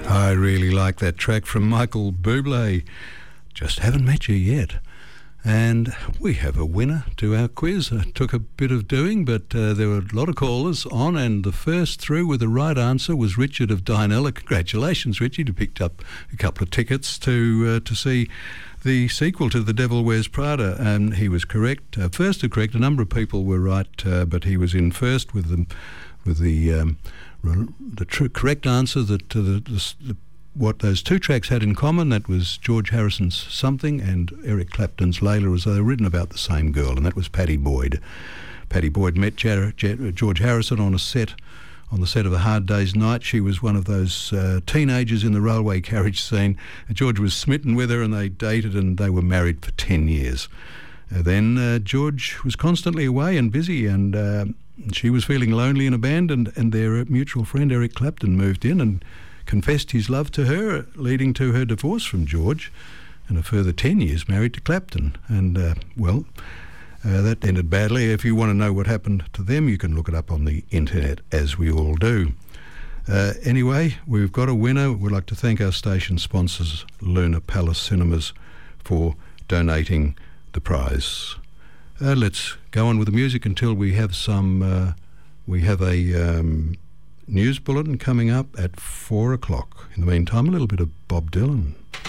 I really like that track from Michael Bublé, Just Haven't Met You Yet. And we have a winner to our quiz. It took a bit of doing, but there were a lot of callers on, and the first through with the right answer was Richard of Dianella. Congratulations, Richard. You picked up a couple of tickets to see the sequel to The Devil Wears Prada, and he was correct. First to correct, a number of people were right, but he was in first with the correct answer that what those two tracks had in common. That was George Harrison's Something and Eric Clapton's Layla, as they were written about the same girl, and that was Pattie Boyd. Pattie Boyd met George Harrison on the set of A Hard Day's Night. She was one of those teenagers in the railway carriage scene. George was smitten with her, and they dated, and they were married for 10 years. Then George was constantly away and busy, and she was feeling lonely in a band, and their mutual friend Eric Clapton moved in and confessed his love to her, leading to her divorce from George, and a further 10 years married to Clapton. And, that ended badly. If you want to know what happened to them, you can look it up on the internet, as we all do. Anyway, we've got a winner. We'd like to thank our station sponsors, Luna Palace Cinemas, for donating the prize. Let's go on with the music until we have some... we have a news bulletin coming up at 4 o'clock. In the meantime, a little bit of Bob Dylan.